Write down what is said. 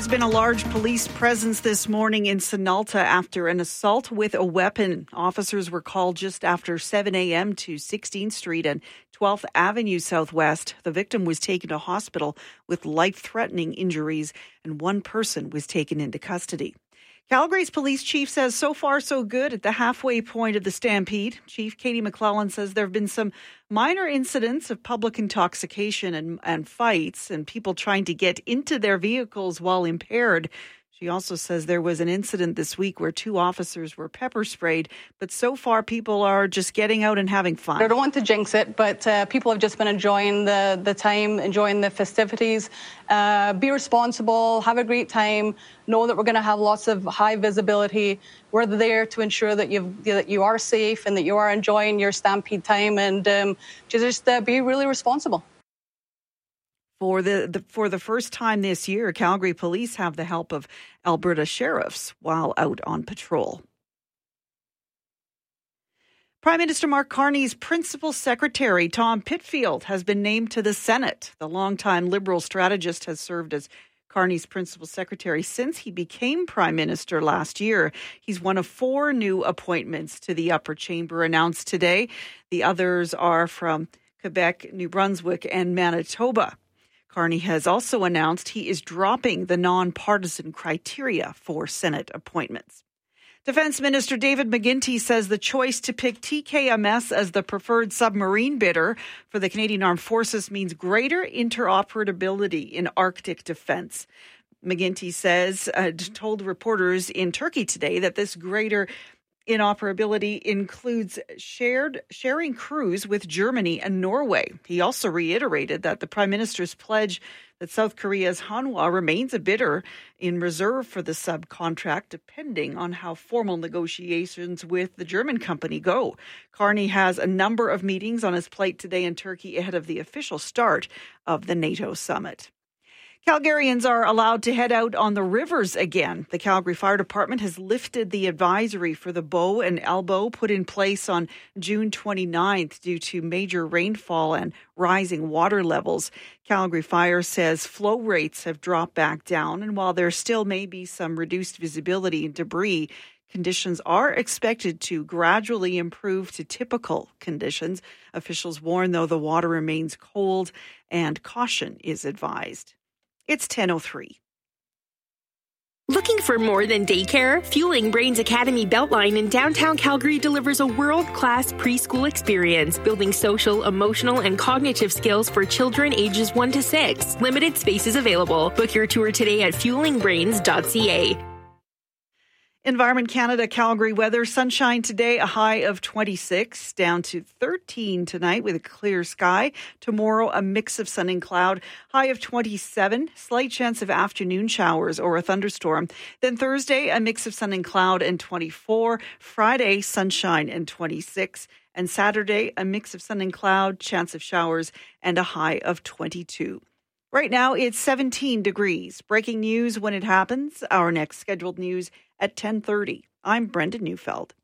There's been a large police presence this morning in Sinalta after an assault with a weapon. Officers were called just after 7 a.m. to 16th Street and 12th Avenue Southwest. The victim was taken to hospital with life-threatening injuries, and one person was taken into custody. Calgary's police chief says so far so good at the halfway point of the stampede. Chief Katie McClellan says there have been some minor incidents of public intoxication and fights and people trying to get into their vehicles while impaired. She also says there was an incident this week where 2 officers were pepper sprayed, but so far people are just getting out and having fun. I don't want to jinx it, but people have just been enjoying the time, enjoying the festivities. Be responsible, have a great time, know that we're going to have lots of high visibility. We're there to ensure that you are safe and that you are enjoying your stampede time, and just be really responsible. For the first time this year, Calgary police have the help of Alberta sheriffs while out on patrol. Prime Minister Mark Carney's principal secretary, Tom Pitfield, has been named to the Senate. The longtime Liberal strategist has served as Carney's principal secretary since he became Prime Minister last year. He's one of 4 new appointments to the upper chamber announced today. The others are from Quebec, New Brunswick, and Manitoba. Carney has also announced he is dropping the nonpartisan criteria for Senate appointments. Defence Minister David McGuinty says the choice to pick TKMS as the preferred submarine bidder for the Canadian Armed Forces means greater interoperability in Arctic defence. McGuinty says, told reporters in Turkey today that this greater interoperability includes sharing crews with Germany and Norway. He also reiterated that the Prime Minister's pledge that South Korea's Hanwha remains a bidder in reserve for the subcontract, depending on how formal negotiations with the German company go. Carney has a number of meetings on his plate today in Turkey ahead of the official start of the NATO summit. Calgarians are allowed to head out on the rivers again. The Calgary Fire Department has lifted the advisory for the Bow and Elbow put in place on June 29th due to major rainfall and rising water levels. Calgary Fire says flow rates have dropped back down, and while there still may be some reduced visibility and debris, conditions are expected to gradually improve to typical conditions. Officials warn, though, the water remains cold and caution is advised. It's 10:03. Looking for more than daycare? Fueling Brains Academy Beltline in downtown Calgary delivers a world-class preschool experience, building social, emotional, and cognitive skills for children ages 1 to 6. Limited spaces available. Book your tour today at fuelingbrains.ca. Environment Canada Calgary weather. Sunshine today, a high of 26, down to 13 tonight with a clear sky. Tomorrow, a mix of sun and cloud, high of 27, slight chance of afternoon showers or a thunderstorm. Then Thursday, a mix of sun and cloud and 24. Friday, sunshine and 26. And Saturday, a mix of sun and cloud, chance of showers and a high of 22. Right now, it's 17 degrees. Breaking news when it happens. Our next scheduled news at 10:30. I'm Brenda Neufeld.